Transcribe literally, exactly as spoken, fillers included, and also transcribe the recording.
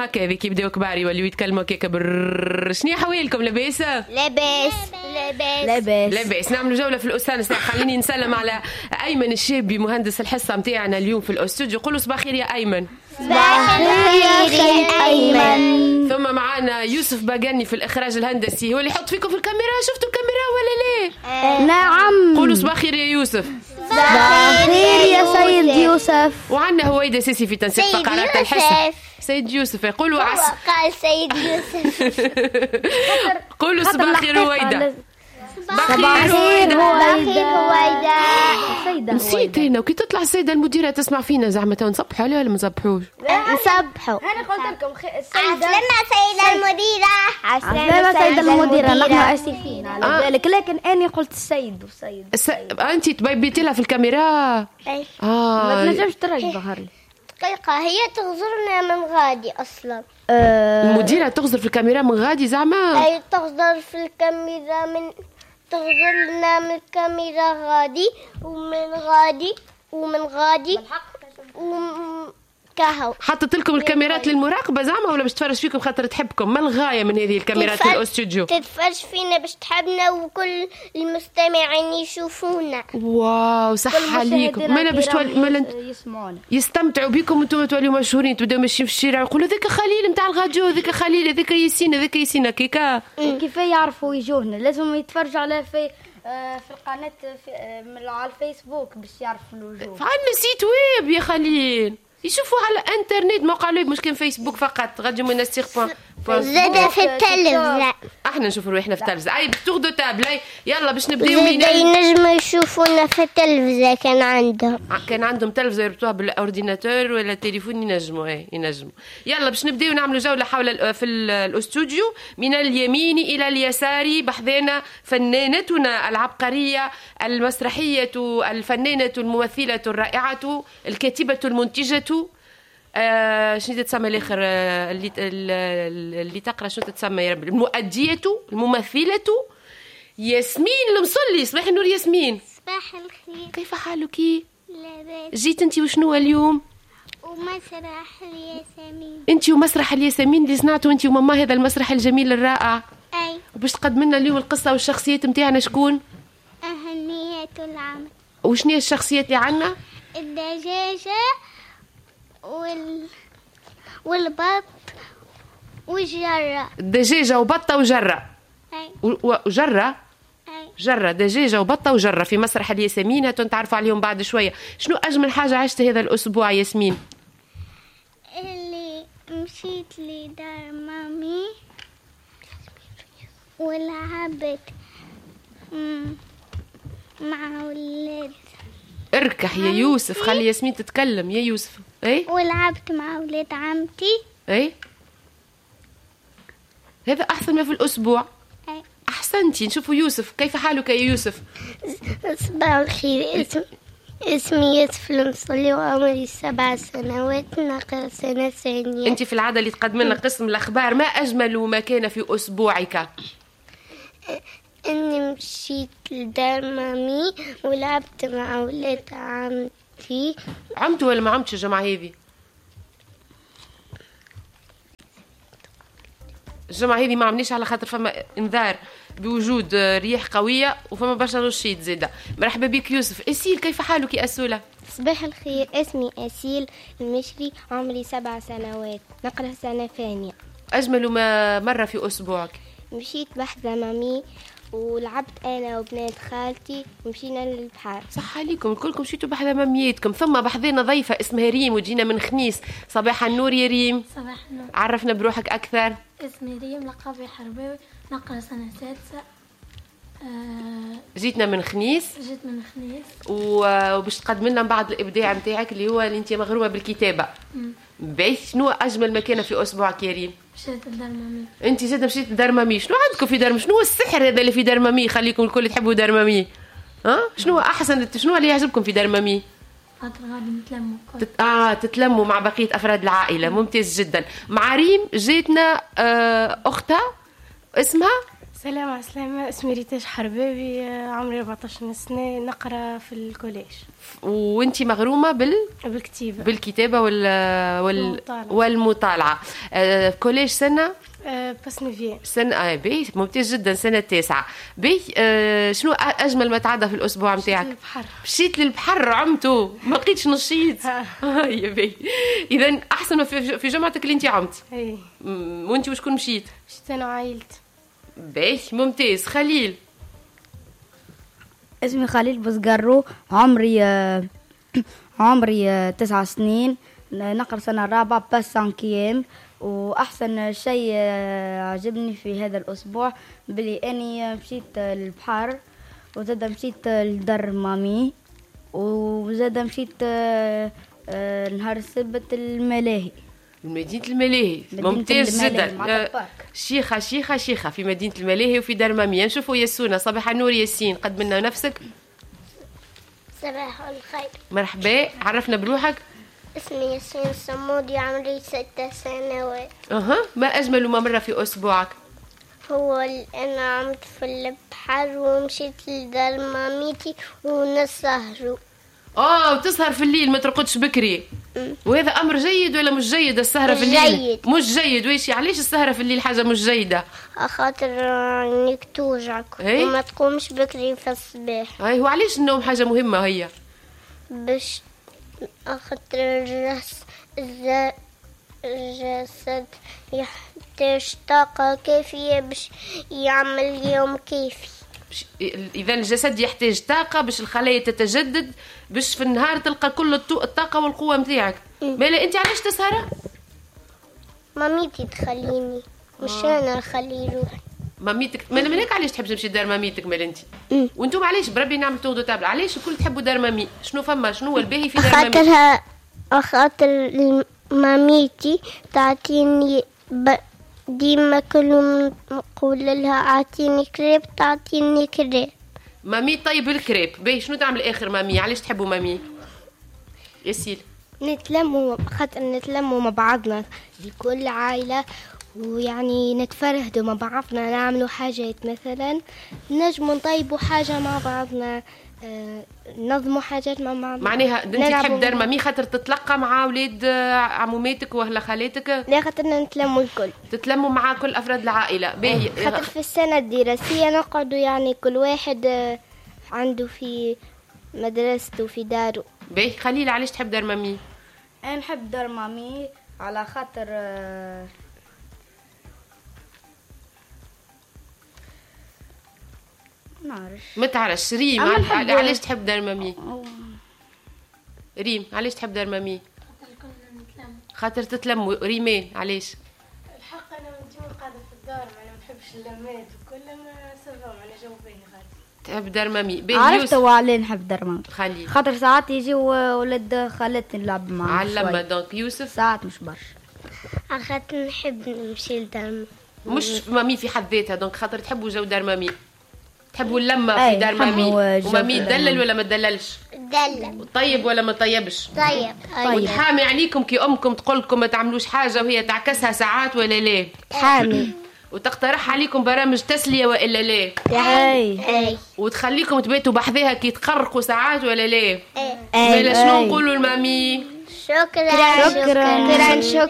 هكا هذيك يبداو كبار يوليو يتكلموا هكاك بر. شنو حوالكم لاباس؟ لاباس لاباس لاباس لاباس. نعملوا جوله في الاستاذ ساعه. خليني نسلم على ايمن الشابي مهندس الحصه نتاعنا اليوم في الاستوديو. قولوا صباح خير يا ايمن. صباح الخير يا أيمن. ثم معنا يوسف باقني في الإخراج الهندسي، هو اللي يحط فيكم في الكاميرا. شفتوا الكاميرا ولا لا؟ نعم. قولوا صباح خير يا يوسف. صباح خير يا سيد يوسف. وعندنا هويدا سيسي في تنسيق فقرات الحصة. سيد يوسف يقولوا عس. قال سيد يوسف. قولوا صباح خير هويدا. صباح خير هويدا. نسيت هنا وكي تطلع السيدة المديرة تسمع فينا زعما تو نصبحوا عليها ولا ما نصبحوش؟ نصبحوا. أنا قلت لكم السيدة سيدة المديرة. عسلامة سيدة المديرة. نحن آسفين على ذلك لكن أنا قلت السيد وسيد. الس... أنتي تبيبيتي لها في الكاميرا. أي. آه. ما تنجمش ترى ظهر لي. دقيقة هي تغزرنا من غادي أصلا. المديرة تغزر في الكاميرا من غادي زعما. أي تغزر في الكاميرا من تغزر لنا من الكاميرا غادي ومن غادي ومن غادي وم... كهو. حطت لكم الكاميرات للمراقبة زعما ولا باش تفرج فيكم خاطر تحبكم؟ ما الغاية من هذه الكاميرات في الاستوديو؟ تتفرج فينا باش تحبنا وكل المستمعين يشوفونا. واو صح عليكم. ما انا باش تولي ما يسمعونا يستمتعوا بكم وانتم توليوا مشهورين تبداو ماشيين في الشارع يقولوا ذاك خليل نتاع الراديو ذاك خليل ذاك ياسين ذاك ياسين كيكا. كيف يعرفوا يجوهنا؟ لازم يتفرجوا على في في القناة في من على الفيسبوك باش يعرفوا الوجوه. عندنا سيت ويب يا خليل يشوفوا على الانترنت موقع ويب مش كان فيسبوك فقط. راديو منستير بوان زاد في التلفزة. احنا نشوفوا روحنا في التلفزة. اي بتور دو تابل. يلا باش نبداو. زاد ينجموا يشوفونا في التلفزة. كان عندهم كان عندهم تلفزة يربطوها بالاورديناتور ولا التليفون ينجموا. اي ينجموا. يلا باش نبداو نعملوا جولة حول في الاستوديو من اليمين الى اليسار. بحذنا فنانتنا العبقرية المسرحية الفنانة الممثلة الرائعة الكاتبة المنتجة. آه شنو تتسمى الاخر آه اللي اللي تقرا شنو تتسمى يا رب؟ المؤدية الممثلة ياسمين المصلي. صباح النور ياسمين. صباح الخير. كيف حالك؟ لاباس. جيت انت وشنو اليوم؟ ومسرح الياسمين. انت ومسرح الياسمين اللي صنعتوا انت وماما هذا المسرح الجميل الرائع. اي. وباش تقدم لنا اليوم القصة والشخصيات نتاعنا شكون؟ أهمية العمل. وشنو هي الشخصيات اللي عندنا؟ الدجاجة وال والبط والجرة. دجاجة وبطة وجرة. أي. وجرة. أي. جرة دجاجة وبطة وجرة في مسرح الياسمين. هاتوا نتعرفوا عليهم بعد شوية. شنو أجمل حاجة عشت هذا الأسبوع ياسمين؟ اللي مشيت لدار مامي ولعبت مع ولاد. اركح يا يوسف خلي ياسمين تتكلم يا يوسف. اي ولعبت مع ولاد عمتي. اي هذا احسن ما في الاسبوع. اي. احسنتي. نشوفوا يوسف. كيف حالك يا يوسف؟ صباح الخير. اسم اسمي يوسف المصلي وعمري سبع سنوات نقرأ سنة ثانية. انت في العادة اللي تقدم لنا قسم الاخبار. ما اجمل ما كان في اسبوعك؟ اني مشيت لدار مامي ولعبت مع ولاد عمتي. عمت ولا ما عمتش الجمعة هذه؟ الجمعة هذه ما عملنيش على خاطر فما انذار بوجود رياح قوية وفما برشا رشيد زاده. مرحبا بك يوسف. اسيل كيف حالك يا اسولة؟ صباح الخير. اسمي اسيل المشري عمري سبع سنوات نقرأ سنة ثانية. اجمل ما مرة في اسبوعك؟ مشيت بحذا مامي ولعبت انا وبنات خالتي ومشينا للبحر. صح عليكم كلكم مشيتوا بحذا مامياتكم. ثم بحذنا ضيفة اسمها ريم وجينا من خنيس. صباح النور يا ريم. صباح النور. عرفنا بروحك اكثر. اسمي ريم لقبي حرباوي نقرا سنة سادسة. آه جيتنا من خنيس. جيت من خنيس وباش تقدم لنا بعض الابداع نتاعك اللي هو اللي انت مغرومة بالكتابة. باهي شنو اجمل ما كان في اسبوعك يا ريم؟ مشيت لدار مامي. انت زاد مشيت لدار مامي. شنو عندكم في دار؟ شنو هو السحر هذا اللي في دار مامي خليكم الكل تحبوا دار مامي؟ ها شنو احسن شنو اللي يعجبكم في دار مامي؟ خاطر غادي نتلموا تت... اه تتلموا مع بقيه افراد العائله. ممتاز جدا. مع ريم جيتنا آه اختها اسمها سلام على السلامة، اسمي ريتاج حرباوي، عمري أربعطاش سنة، نقرأ في الكوليج. وانتي مغرومة بال بالكتيبة بالكتابة وال وال والمطالعة. والمطالعة. آه كوليج سنة أه بس نفيان سنة آه بي ممتاز جدا، سنة تاسعة. بي آه شنو أجمل ما تعدى في الأسبوع متاعك؟ البحر. مشيت للبحر، عمتوا ما لقيتش نشيط. يا بي إذا أحسن ما في في جمعتك اللي أنت عمت. اي وأنت وشكون مشيت؟ مشيت أنا وعائلتي. باهي ممتاز. خليل. اسمي خليل بوزقرو، عمري عمري تسع سنين، نقرأ سنة الرابعة باس سانكيام. وأحسن شيء عجبني في هذا الأسبوع بلي أني مشيت للبحر، وزاد مشيت لدار مامي، وزاد مشيت نهار السبت الملاهي، مدينة الملاهي. ممتاز جدا. شيخة شيخة شيخة في مدينة الملاهي وفي دار مامي. نشوفوا ياسونا. صباح النور ياسين، قد منا نفسك. صباح الخير. مرحبا، عرفنا بروحك. اسمي ياسين الصمودي، عمري ست سنوات. اها ما أجمل ما مرة في أسبوعك؟ هو أنا عمت في البحر ومشيت لدار ماميتي ونسهروا. اه وتسهر في الليل، ما ترقدش بكري. وهذا امر جيد ولا مش جيد السهره في الليل؟ جيد. مش جيد. ويش علاش السهره في الليل حاجه مش جيده؟ خاطر انك توجعك وما تقومش بكري في الصباح. اي هو علاش النوم حاجه مهمه هي؟ باش خاطر الجس الجسد يحتاج طاقه كافيه باش يعمل يوم كافي. إذا الجسد يحتاج طاقة باش الخلايا تتجدد، باش في النهار تلقى كل الطاقة والقوة متاعك. مالا أنت علاش تسهر؟ ماميتي تخليني، مش أنا نخلي روحي. ماميتك مالا مالك علاش تحب تمشي دار ماميتك مالا أنت؟ وأنتم علاش بربي نعمل تغدو تابل؟ علاش الكل تحبوا دار مامي؟ شنو فما شنو هو الباهي في دار مامي؟ خاطرها خاطر ماميتي تعطيني ب... ديما كل نقول لها اعطيني كريب تعطيني كريب. مامي طيب الكريب. باهي شنو تعمل اخر مامي؟ علاش تحبوا مامي؟ ياسيل. نتلموا خاطر نتلموا مع بعضنا لكل عائلة، ويعني نتفرهدوا مع بعضنا، نعملوا حاجات مثلا، نجموا نطيبوا حاجة مع بعضنا، آه، ننظموا حاجات مع بعضنا. معناها انت تحب دار مامي خاطر تتلقى مع اولاد عموماتك واهل خالاتك؟ لا خاطرنا نتلموا الكل، تتلموا مع كل افراد العائله. باهي خاطر في السنه الدراسيه نقعدوا يعني كل واحد عنده في مدرسته في داره. باهي خليل، علاش تحب دار مامي؟ انا نحب دار مامي على خاطر نعرف ما تعرفش. ريم علاش تحب دار مامي؟ ريم علاش تحب دار مامي؟ خاطر تتلموا. ريمان علاش؟ الحق انا ديما قاعده في الدار، ما نحبش اللمات وكل ما سافا، انا جو باهي غادي. تحب دار مامي. عرفت وعليه نحب دار مامي؟ خلي خاطر ساعات يجيو ولاد خالتي نلعب معاهم علما. دونك يوسف ساعات مش برشا. خاطر نحب نمشي لدار مش مامي في حد ذاتها، دونك خاطر تحبوا جو دار مامي، تحبوا اللمه في دار مامي. ومامي تدلل ولا ما تدللش؟ دلل. طيب ولا ما طيبش؟ طيب. وتحامي عليكم كي امكم تقول لكم ما تعملوش حاجه وهي تعكسها ساعات ولا لا؟ تحامي. وتقترح عليكم برامج تسليه والا لا؟ اي. وتخليكم تبيتوا بحذاها كي تقرقوا ساعات ولا لا؟ اي. ولا شنو نقولوا المامي؟ شكرا شكرا شكرا.